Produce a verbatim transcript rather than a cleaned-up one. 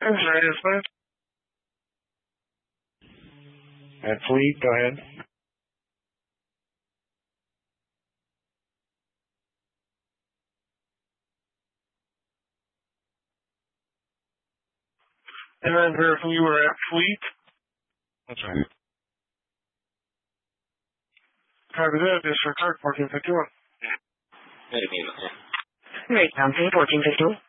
I'm sorry, yes, please. At Fleet, go ahead. And then verify you were at Fleet. That's right. Copy that, District Clerk, fourteen fifty-one. Very good. Great, County, fourteen fifty-one.